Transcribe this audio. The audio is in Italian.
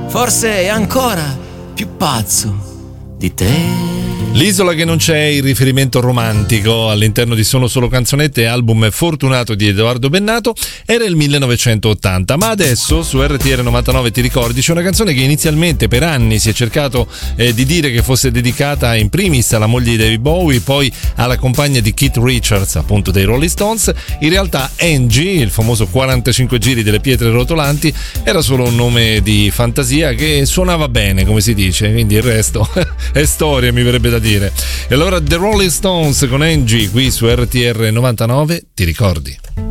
forse è ancora più pazzo di te. L'isola che non c'è, il riferimento romantico all'interno di Sono solo canzonette, album fortunato di Edoardo Bennato, era il 1980, ma adesso su RTR 99 ti ricordi c'è una canzone che inizialmente per anni si è cercato di dire che fosse dedicata in primis alla moglie di David Bowie, poi alla compagna di Keith Richards, appunto dei Rolling Stones. In realtà Angie, il famoso 45 giri delle pietre rotolanti, era solo un nome di fantasia che suonava bene, come si dice, quindi il resto è storia, mi verrebbe da dire. E allora The Rolling Stones con Angie qui su RTR 99, ti ricordi?